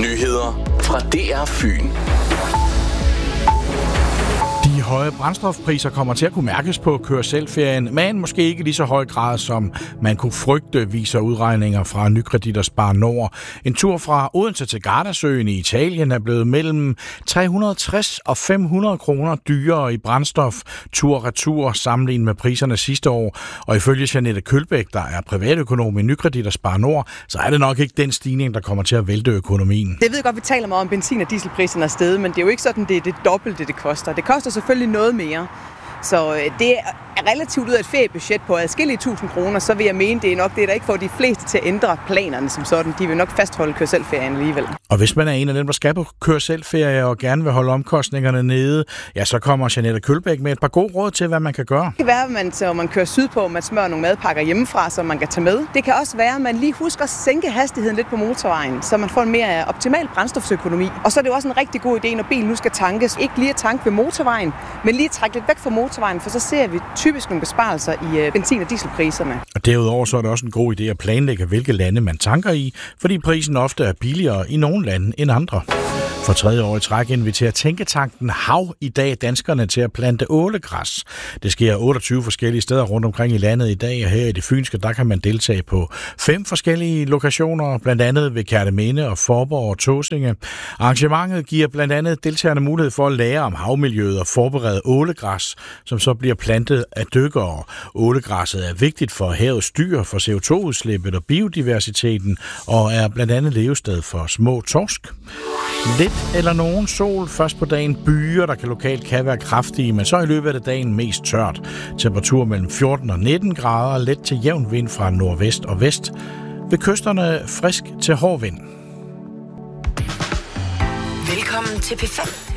Nyheder fra DR Fyn. De høje brændstofpriser kommer til at kunne mærkes på kør-selv-ferien, men måske ikke i lige så høj grad, som man kunne frygte, viser udregninger fra Nykredit og Spar Nord. En tur fra Odense til Gardasøen i Italien er blevet mellem 360 og 500 kroner dyrere i brændstof tur-retur sammenlignet med priserne sidste år. Og ifølge Jeanette Kølbæk, der er privatøkonom i Nykredit og Spar Nord, så er det nok ikke den stigning, der kommer til at vælte økonomien. Det ved godt, vi taler meget om benzin- og dieselpriserne er steget, men det er jo ikke sådan, det er det dobbelte, det koster. Det koster selvfølgelig noget mere. Så det er relativt ud af et feriebudget på adskillige 1000 kroner, så vil jeg mene, det er nok det, der ikke får de fleste til at ændre planerne som sådan. De vil nok fastholde kør-selv-ferien alligevel. Og hvis man er en af dem, der skal på kør-selv-ferie og gerne vil holde omkostningerne nede, ja, så kommer Jeanette Kølbæk med et par gode råd til, hvad man kan gøre. Det kan være, at man kører sydpå, man smører nogle madpakker hjemmefra, som man kan tage med. Det kan også være, at man lige husker at sænke hastigheden lidt på motorvejen, så man får en mere optimal brændstofsøkonomi. Og så er det også en rigtig god idé, når bilen nu skal tankes. Ikke lige at tanke ved motorvejen, men lige at trække lidt væk fra motorvejen, for så ser vi typisk nogle besparelser i benzin- og dieselpriserne. Og derudover så er det også en god idé at planlægge, hvilke lande man tanker i, fordi prisen ofte er billigere i nogle lande end andre. For tredje år i træk inviterer Tænketanken Hav i dag danskerne til at plante ålegræs. Det sker 28 forskellige steder rundt omkring i landet i dag, og her i det fynske, der kan man deltage på 5 forskellige lokationer, blandt andet ved Kerteminde og Fåborg og Tåsinge. Arrangementet giver blandt andet deltagerne mulighed for at lære om havmiljøet og forberede ålegræs, som så bliver plantet af dykkere. Ålegræsset er vigtigt for havets dyr, for CO2-udslippet og biodiversiteten, og er blandt andet levested for små torsk. Lidt eller nogen sol først på dagen, byer, der lokalt være kraftige, men så i løbet af dagen mest tørt. Temperatur mellem 14 og 19 grader, let til jævn vind fra nordvest og vest. Ved kysterne frisk til hård vind. Velkommen til P5.